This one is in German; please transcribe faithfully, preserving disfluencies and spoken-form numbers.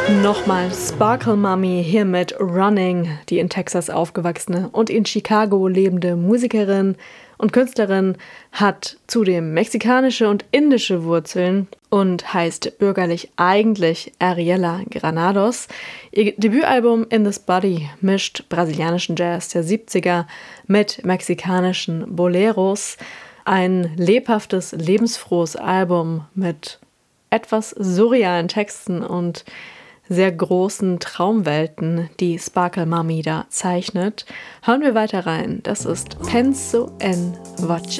Nochmal Sparkle Mommy hier mit Running, die in Texas aufgewachsene und in Chicago lebende Musikerin und Künstlerin, hat zudem mexikanische und indische Wurzeln und heißt bürgerlich eigentlich Ariela Granados. Ihr Debütalbum In This Body mischt brasilianischen Jazz der siebziger mit mexikanischen Boleros. Ein lebhaftes, lebensfrohes Album mit etwas surrealen Texten und sehr großen Traumwelten, die Sparkle Mommy da zeichnet. Hören wir weiter rein. Das ist Penso en Voce.